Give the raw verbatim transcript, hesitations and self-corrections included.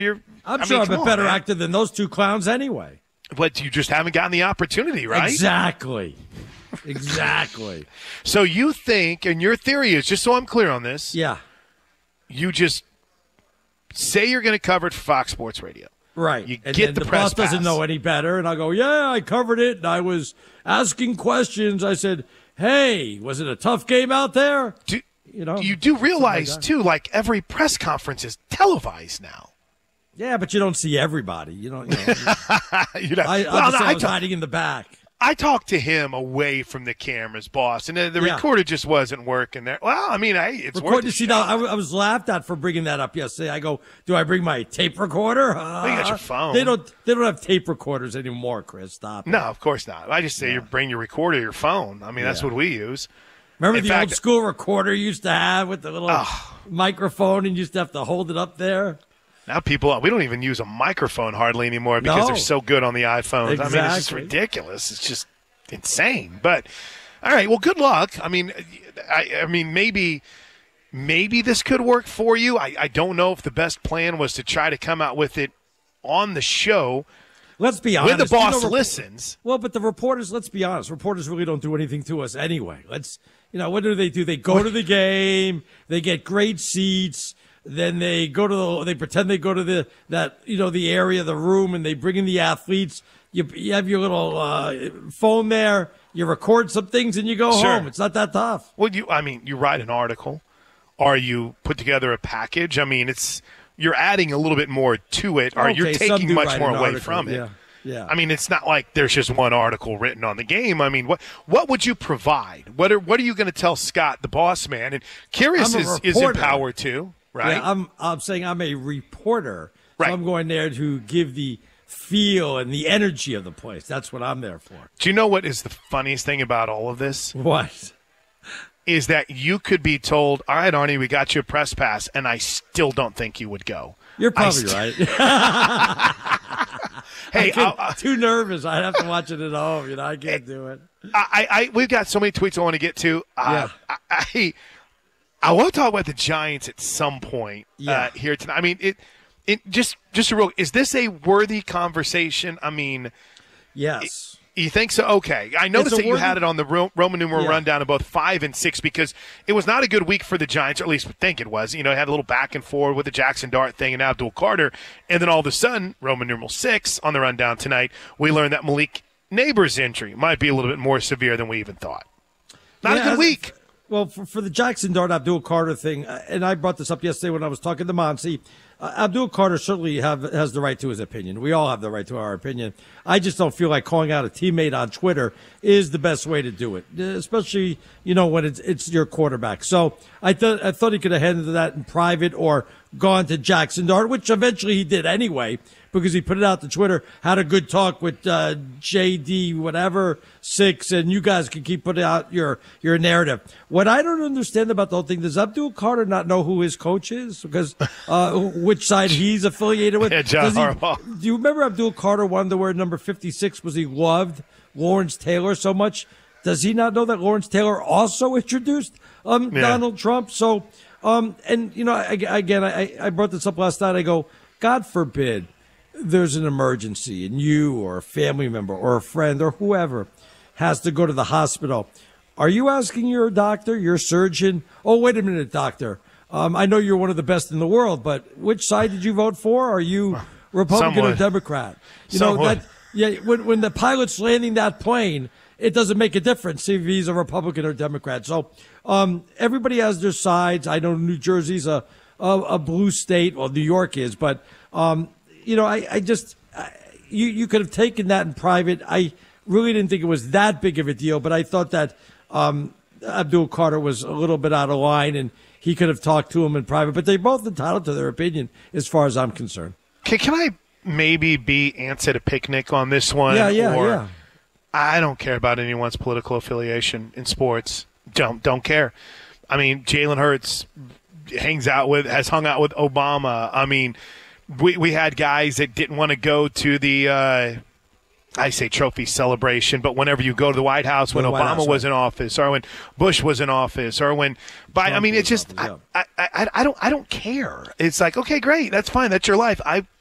you're. I'm I sure mean, I'm a on, better man. actor than those two clowns anyway. But you just haven't gotten the opportunity, right? Exactly. Exactly. So you think, and your theory is, just so I'm clear on this, Yeah. you just say you're going to cover it for Fox Sports Radio. Right. You and get then the, the press boss doesn't pass. know any better, and I'll go, yeah, I covered it, and I was asking questions. I said, hey, was it a tough game out there? Do, you know, you do realize, like that. too, like every press conference is televised now. Yeah, but you don't see everybody. You don't. You know, you know, I, well, I, no, I I was talk- hiding in the back. I talked to him away from the cameras, boss, and the, the Yeah. recorder just wasn't working there. Well, I mean, I, it's Record, worth you a see, shot. now I, I was laughed at for bringing that up yesterday. I go, do I bring my tape recorder? Uh, you got your phone. They don't. They don't have tape recorders anymore, Chris. Stop. No, it. of course not. I just say Yeah. you bring your recorder, your phone. I mean, that's Yeah. what we use. Remember In the fact- old school recorder you used to have with the little Oh. microphone, and you used to have to hold it up there. Now people, we don't even use a microphone hardly anymore because No. they're so good on the iPhones. I mean, it's just Exactly. ridiculous. It's just insane. But all right, well, good luck. I mean, I, I mean, maybe, maybe this could work for you. I, I don't know if the best plan was to try to come out with it on the show Let's be when honest. the boss You know, rep- listens. Well, but the reporters, let's be honest, reporters really don't do anything to us anyway. Let's, you know, what do they do? They go to the game, they get great seats, then they go to the, they pretend they go to the, that, you know, the area, the room, and they bring in the athletes. You, you have your little uh, phone there, you record some things, and you go Sure. home. It's not that tough. Well, you, I mean, you write an article, or you put together a package. I mean, it's you're adding a little bit more to it, or Okay, you're some taking do much write more an away article, from it. yeah, yeah. I mean, it's not like there's just one article written on the game. I mean, what what would you provide? What are what are you going to tell Scott, the boss man? And Curious I'm a is, is reporter. empowered too, right? Yeah, I'm, I'm saying I'm a reporter. Right. So I'm going there to give the feel and the energy of the place. That's what I'm there for. Do you know what is the funniest thing about all of this? What? Is that you could be told, all right, Arnie, we got you a press pass, and I still don't think you would go. You're probably st- right. Hey, I get I'll- too nervous. I'd have to watch it at home. You know, I can't do it. I, I, we've got so many tweets I want to get to. Uh, Yeah. I, I, I want to talk about the Giants at some point Yeah. uh, here tonight. I mean, it, it just, just a real. Is this a worthy conversation? I mean, Yes. you think so? Okay. I noticed a that you worthy- had it on the Ro- Roman numeral Yeah. rundown of both five and six because it was not a good week for the Giants, or at least we think it was. You know, it had a little back and forth with the Jackson Dart thing and Abdul Carter. And then all of a sudden, Roman numeral six on the rundown tonight, we learned that Malik Neighbors' injury might be a little bit more severe than we even thought. Not Yeah, a good as- week. Well, for, for the Jackson Dart Abdul Carter thing, uh, and I brought this up yesterday when I was talking to Monty, uh, Abdul Carter certainly have, has the right to his opinion. We all have the right to our opinion. I just don't feel like calling out a teammate on Twitter is the best way to do it, uh, especially, you know, when it's it's your quarterback. So I thought I thought he could have handled that in private or gone to Jackson Dart, which eventually he did anyway, because he put it out to Twitter, had a good talk with uh, J D, whatever, six, and you guys can keep putting out your, your narrative. What I don't understand about the whole thing, does Abdul Carter not know who his coach is? Because uh, which side he's affiliated with? Yeah, John Does he- Harbaugh. do you remember Abdul Carter wanted to wear number fifty-six because he loved Lawrence Taylor so much? Does he not know that Lawrence Taylor also introduced um, Yeah. Donald Trump? So, um, and, you know, I, again, I, I brought this up last night. I go, God forbid there's an emergency and you or a family member or a friend or whoever has to go to the hospital. Are you asking your doctor, your surgeon, oh, wait a minute, doctor, um, I know you're one of the best in the world, but which side did you vote for? Are you Republican Someone. or Democrat? You Someone. know, that, yeah, when, when the pilot's landing that plane, it doesn't make a difference if he's a Republican or Democrat. So um, everybody has their sides. I know New Jersey's a, a, a blue state. Well, New York is, but um, you know, I, I just I, you you could have taken that in private. I really didn't think it was that big of a deal, but I thought that um, Abdul Carter was a little bit out of line, and he could have talked to him in private. But they're both entitled to their opinion, as far as I'm concerned. Can, can I maybe be ants at a picnic on this one? Yeah, yeah, or yeah. I don't care about anyone's political affiliation in sports. Don't don't care. I mean, Jalen Hurts hangs out with has hung out with Obama. I mean, we we had guys that didn't want to go to the uh, I say trophy celebration, but whenever you go to the White House, when the White Obama House, was right. in office, or when Bush was in office, or when, Biden, I mean, it's just, office, I, I, I, I don't, I don't care. It's like, okay, great, that's fine, that's your life. I